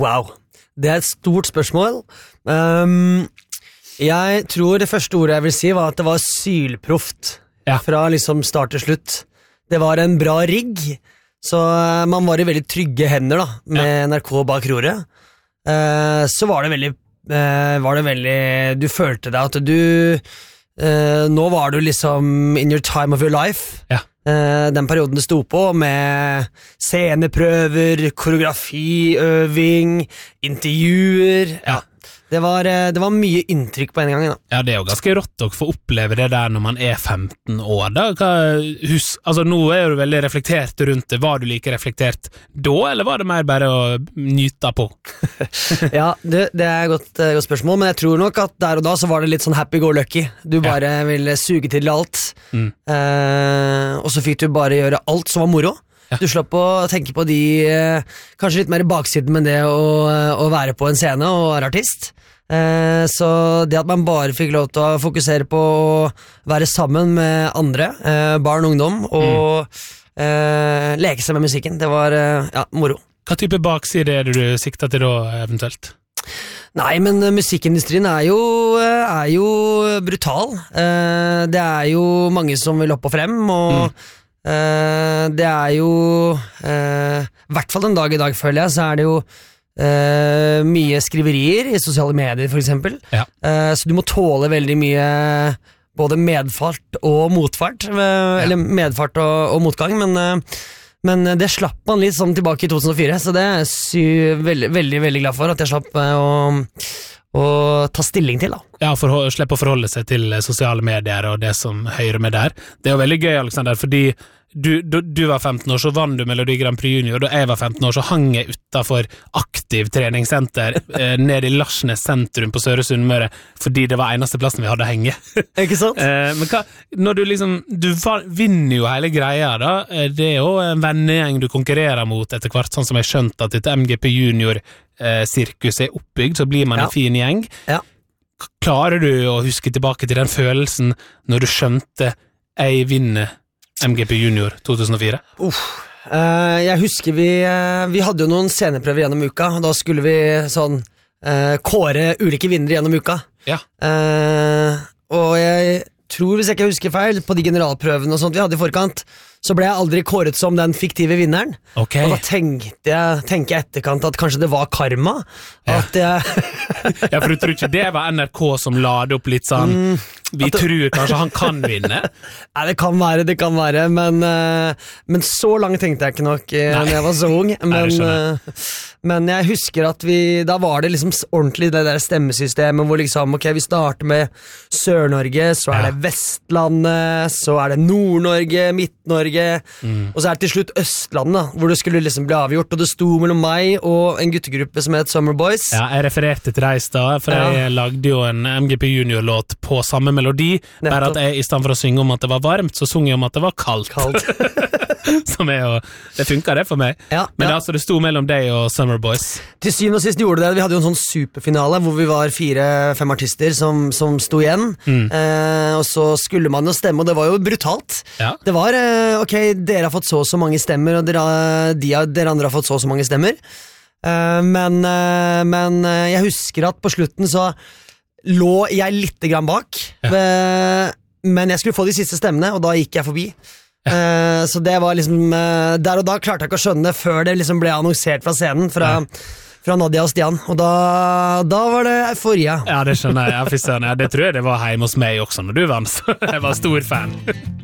Wow, det et stort spørsmål. Jeg tror det første ordet jeg vil si var at det var sylproft fra liksom start til slutt. Det var en bra rigg, så man var i veldig trygge hender da, med NRK bak roret. Så var det veldig du følte deg at nå var du liksom in your time of your life. Den perioden det sto på med sceneprøver, koreografi, øving, intervjuer. Det var mye inntrykk på en gang da. Ja, det jo ganske rått å få oppleve det der når man 15 år da. Altså nå du veldig reflektert rundt det. Var du like reflektert da, eller var det mer bare å nyte på? Ja, det et godt spørsmål, men jeg tror nok at der og da så var det litt sånn happy-go-lucky. Du bare ville suge til alt, og så fikk du bare gjøre alt som var moro. Du slapp å tenke på de kanskje litt mer baksiden med det å være på en scene og være artist. Så det at man bare fikk lov til å fokusere på å være sammen med andre, barn og ungdom, og leke seg med musikken, det var moro. Hva type bakside det du siktet til da eventuelt? Nei, men musikkindustrien er jo brutal. Det jo mange som vil opp og frem, og det jo i hvert fall den dag i dag føler jeg, så det jo mye skriverier i sosiale medier for eksempel, så du må tåle veldig mye både medfart og motfart, eller medfart og motgang, men det slapp man litt sånn tilbake i 2004, så det veldig, veldig, veldig glad for at jeg slapp å ta stilling til da. Ja, for å slippe å forholde seg til sosiale medier og det som hører med der. Det jo veldig gøy, Alexander, fordi du var 15 år, så vann du Melodi Grand Prix Junior. Da jeg var 15 år, så hang jeg utenfor Aktiv treningssenter ned i Larsnes sentrum på Søre Sunnmøre, fordi det var eneste plassen vi hadde å henge. Ikke sant? Men når du vinner jo hele greia da, det jo en vennegjeng du konkurrerer mot etter hvert, sånn som jeg skjønte at dette MGP Junior sirkus oppbygd, så blir man en fin gjeng. Klarer du å huske tilbake til den følelsen når du skjønte jeg vinner MGP Junior 2004? Jeg husker vi hadde jo noen sceneprøver gjennom uka, og da skulle vi sånn kåre ulike vinnere gjennom uka. Og jeg tror, hvis jeg ikke husker feil, på de generalprøvene og sånt vi hadde i forkant, så ble jeg aldri kåret som den fiktive vinneren. Og da tenker jeg etterkant at kanskje det var karma. At jeg for du tror ikke det var NRK som la det opp litt sånn vi tror kanskje han kan vinne? Nei, det kan være, men så langt tenkte jeg ikke nok når jeg var så ung. Men jeg husker at da var det liksom ordentlig det der stemmesystemet hvor liksom, ok, vi starter med Sør-Norge, så det Vestlandet, så det Nord-Norge, Midt-Norge, og så det til slutt Østlandet, da, hvor det skulle liksom bli avgjort, og det sto mellom meg og en guttegruppe som het Summer Boys. Ja, jeg refererte til deg i stad, for jeg lagde jo en MGP Junior-låt på samme melodi, bare at jeg i stedet for å synge om at det var varmt, så sung jeg om at det var kaldt. Som det funket det for meg. Men altså, det sto mellom deg og Summer Boys. Til syvende og sist gjorde det. Vi hadde jo en sånn superfinale hvor vi var 4-5 artister som sto igjen, og så skulle man jo stemme, og det var jo brutalt. Det var, ok, dere har fått så mange stemmer, og dere andre har fått så mange stemmer, men jeg husker at på slutten så lå jeg litt grann bak, men jeg skulle få de siste stemmene, og da gikk jeg forbi. Så det var liksom der og da klarte jeg ikke å skjønne før det liksom ble annonsert fra scenen fra Nadia og Stian, og da var det euforia. Ja, det skjønner jeg. Det tror jeg det var hjemme hos meg også når du vant, så jeg var stor fan.